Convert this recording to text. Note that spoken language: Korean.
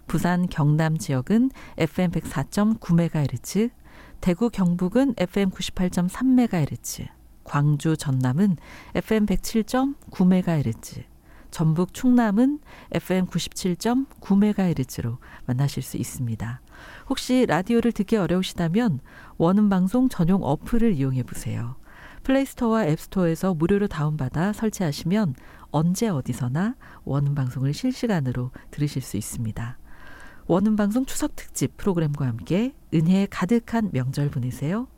부산 경남 지역은 FM 104.9MHz, 대구 경북은 FM 98.3MHz, 광주 전남은 FM 107.9MHz, 전북 충남은 FM 97.9MHz로 만나실 수 있습니다. 혹시 라디오를 듣기 어려우시다면 원음방송 전용 어플을 이용해 보세요. 플레이스토어와 앱스토어에서 무료로 다운받아 설치하시면 언제 어디서나 원음방송을 실시간으로 들으실 수 있습니다. 원음방송 추석 특집 프로그램과 함께 은혜 가득한 명절 보내세요.